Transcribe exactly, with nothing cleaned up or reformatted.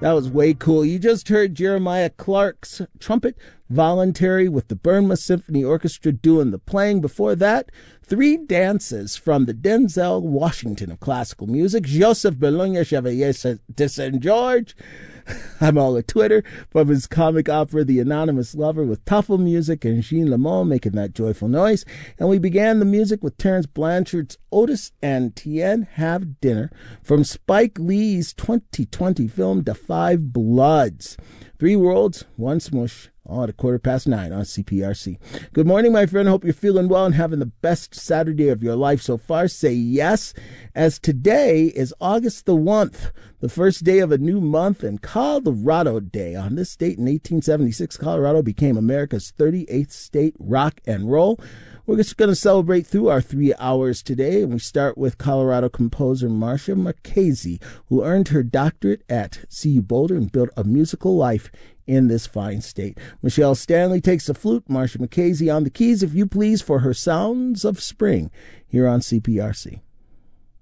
That was way cool. You just heard Jeremiah Clark's trumpet, Voluntary, with the Burnmouth Symphony Orchestra doing the playing. Before that, three dances from the Denzel Washington of classical music, Joseph Bologna Chevalier de Saint George. I'm all at Twitter, from his comic opera The Anonymous Lover, with Tuffle music and Jean Lamont making that joyful noise. And we began the music with Terence Blanchard's Otis and Tien Have Dinner from Spike Lee's twenty twenty film The Five Bloods. Three worlds, one smush, all at a quarter past nine on C P R C. Good morning, my friend. Hope you're feeling well and having the best Saturday of your life so far. Say yes, as today is August the first, the first day of a new month, and Colorado Day. On this date in eighteen seventy-six, Colorado became America's thirty-eighth state. Rock and roll. We're just going to celebrate through our three hours today, and we start with Colorado composer Marcia Marchese, who earned her doctorate at C U Boulder and built a musical life in this fine state. Michelle Stanley takes the flute, Marcia Marchese on the keys, if you please, for her Sounds of Spring here on C P R C.